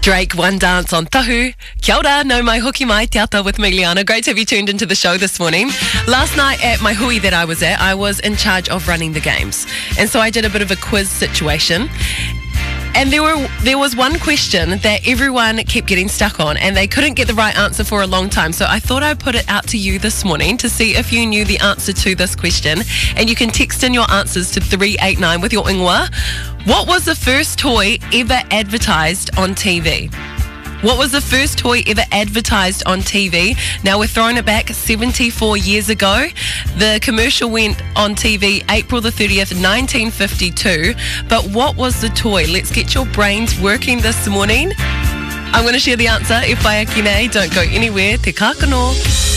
Drake, One Dance on Tahu. Kia ora, no mai hoki mai, te ata with me, Liana. Great to have you tuned into the show this morning. Last night at my hui that I was at, I was in charge of running the games. And so I did a bit of a quiz situation. And there was one question that everyone kept getting stuck on and they couldn't get the right answer for a long time. So I thought I'd put it out to you this morning to see if you knew the answer to this question. And you can text in your answers to 389 with your ingoa. What was the first toy ever advertised on TV? What was the first toy ever advertised on TV? Now we're throwing it back 74 years ago. The commercial went on TV April the 30th, 1952. But what was the toy? Let's get your brains working this morning. I'm going to share the answer. E whai aki nei, don't go anywhere. Te kākano.